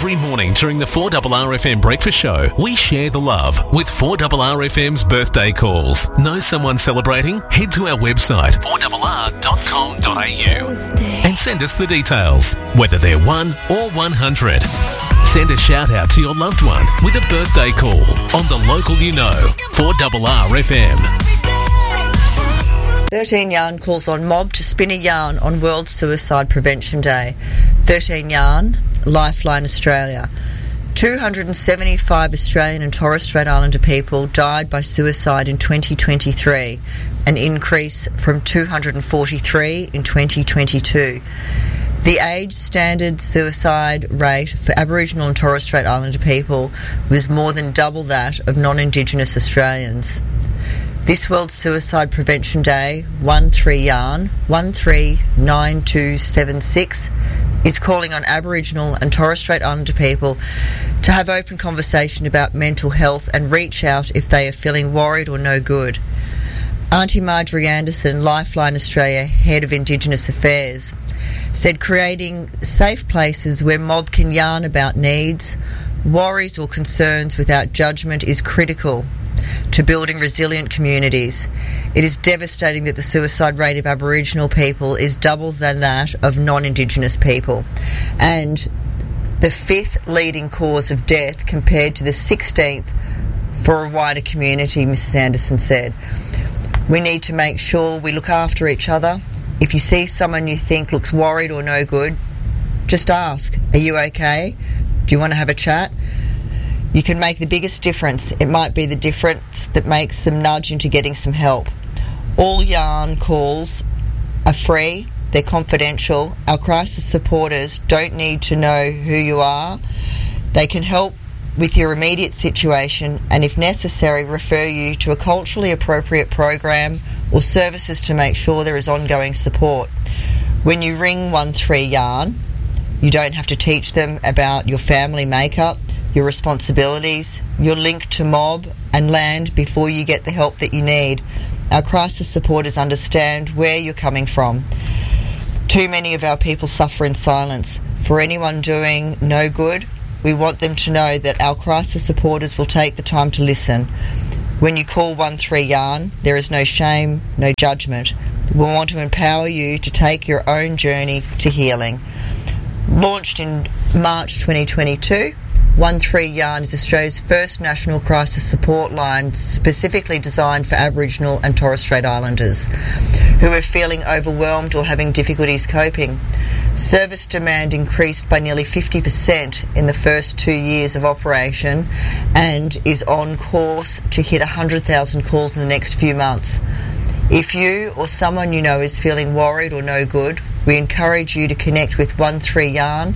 Every morning during the 4RRFM breakfast show, we share the love with 4RRFM's birthday calls. Know someone celebrating? Head to our website, 4RR.com.au, and send us the details, whether they're 1 or 100. Send a shout out to your loved one with a birthday call on the local you know, 4RRFM. 13 Yarn calls on mob to spin a yarn on World Suicide Prevention Day. 13 Yarn, Lifeline Australia. 275 Australian and Torres Strait Islander people died by suicide in 2023, an increase from 243 in 2022. The age standard suicide rate for Aboriginal and Torres Strait Islander people was more than double that of non-Indigenous Australians. This World Suicide Prevention Day, 13 Yarn, 139276, is calling on Aboriginal and Torres Strait Islander people to have open conversation about mental health and reach out if they are feeling worried or no good. Auntie Marjorie Anderson, Lifeline Australia, Head of Indigenous Affairs, said creating safe places where mob can yarn about needs, worries or concerns without judgment is critical to building resilient communities. It is devastating that the suicide rate of Aboriginal people is double than that of non-Indigenous people, and the 5th leading cause of death compared to the 16th for a wider community, Mrs. Anderson said. We need to make sure we look after each other. If you see someone you think looks worried or no good, just ask, are you okay? Do you want to have a chat? You can make the biggest difference. It might be the difference that makes them nudge into getting some help. All yarn calls are free, they're confidential. Our crisis supporters don't need to know who you are. They can help with your immediate situation and, if necessary, refer you to a culturally appropriate program or services to make sure there is ongoing support. When you ring 13 Yarn, you don't have to teach them about your family makeup, your responsibilities, your link to mob and land before you get the help that you need. Our crisis supporters understand where you're coming from. Too many of our people suffer in silence. For anyone doing no good, we want them to know that our crisis supporters will take the time to listen. When you call 13 Yarn, there is no shame, no judgment. We want to empower you to take your own journey to healing. Launched in March 2022, 13 Yarn is Australia's first national crisis support line specifically designed for Aboriginal and Torres Strait Islanders who are feeling overwhelmed or having difficulties coping. Service demand increased by nearly 50% in the first 2 years of operation and is on course to hit 100,000 calls in the next few months. If you or someone you know is feeling worried or no good, we encourage you to connect with 13 Yarn,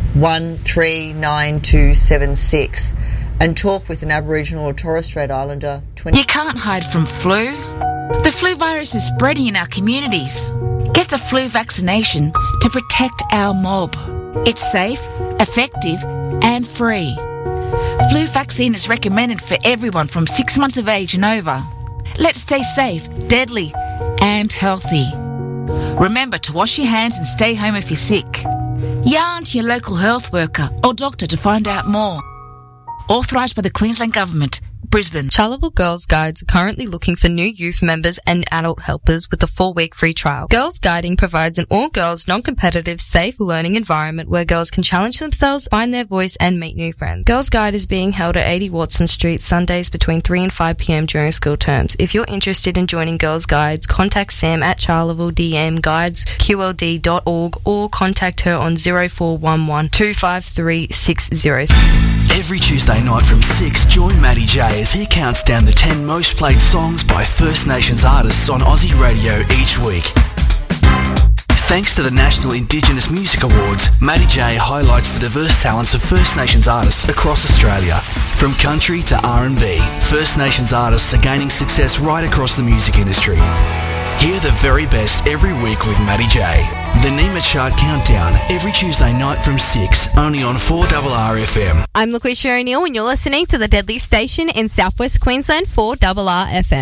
139276, and talk with an Aboriginal or Torres Strait Islander. You can't hide from flu. The flu virus is spreading in our communities. Get the flu vaccination to protect our mob. It's safe, effective and free. Flu vaccine is recommended for everyone from 6 months of age and over. Let's stay safe, deadly and healthy. Remember to wash your hands and stay home if you're sick. Yarn to your local health worker or doctor to find out more. Authorised by the Queensland Government, Brisbane. Charleville Girls Guides are currently looking for new youth members and adult helpers with a 4-week free trial. Girls Guiding provides an all-girls, non-competitive, safe learning environment where girls can challenge themselves, find their voice and meet new friends. Girls Guide is being held at 80 Watson Street, Sundays between 3 and 5 p.m. during school terms. If you're interested in joining Girls Guides, contact Sam at Charleville DM guidesqld.org or contact her on 0411 253 606. Every Tuesday night from 6, join Maddie J as he counts down the 10 most played songs by First Nations artists on Aussie radio each week. Thanks to the National Indigenous Music Awards, Maddie J highlights the diverse talents of First Nations artists across Australia. From country to R&B, First Nations artists are gaining success right across the music industry. Hear the very best every week with Maddie J. The Nima Chart Countdown, every Tuesday night from 6, only on 4RRFM. I'm LaQuisha O'Neill and you're listening to the Deadly Station in Southwest Queensland, 4RRFM.